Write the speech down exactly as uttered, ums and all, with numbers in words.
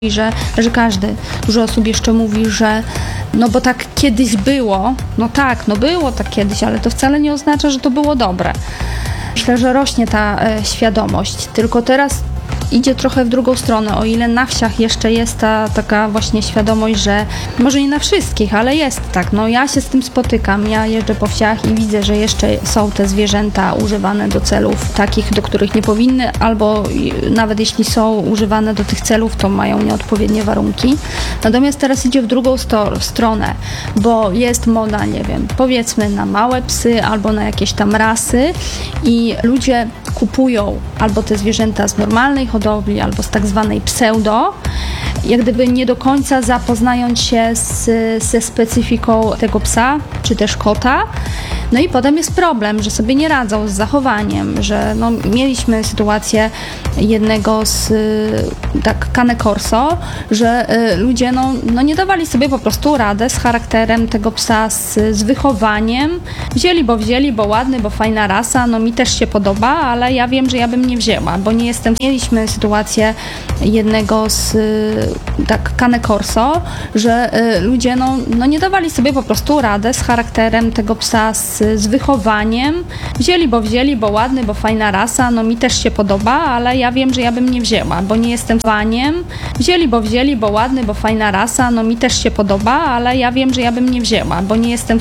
I że, że każdy, dużo osób jeszcze mówi, że no bo tak kiedyś było, no tak, no było tak kiedyś, ale to wcale nie oznacza, że to było dobre. Myślę, że rośnie ta e, świadomość, tylko teraz idzie trochę w drugą stronę, o ile na wsiach jeszcze jest ta taka właśnie świadomość, że może nie na wszystkich, ale jest tak, no ja się z tym spotykam, ja jeżdżę po wsiach i widzę, że jeszcze są te zwierzęta używane do celów takich, do których nie powinny, albo nawet jeśli są używane do tych celów, to mają nieodpowiednie warunki. Natomiast teraz idzie w drugą sto- stronę, bo jest moda, nie wiem, powiedzmy na małe psy albo na jakieś tam rasy i ludzie kupują albo te zwierzęta z normalnej hodowli, albo z tak zwanej pseudo, jak gdyby nie do końca zapoznając się z, ze specyfiką tego psa, czy też kota. No i potem jest problem, że sobie nie radzą z zachowaniem, że no, mieliśmy sytuację jednego z tak Cane Corso, że y, ludzie no, no nie dawali sobie po prostu radę z charakterem tego psa, z, z wychowaniem. Wzięli, bo wzięli, bo ładny, bo fajna rasa, no mi też się podoba, ale ja wiem, że ja bym nie wzięła, bo nie jestem... Mieliśmy sytuację jednego z tak Cane Corso, że y, ludzie no, no nie dawali sobie po prostu radę z charakterem tego psa, z, z wychowaniem. Wzięli, bo wzięli, bo ładny, bo fajna rasa, no mi też się podoba, ale ja wiem, że ja bym nie wzięła, bo nie jestem faniem. Wzięli, bo wzięli, bo ładny, bo fajna rasa, no mi też się podoba, ale ja wiem, że ja bym nie wzięła, bo nie jestem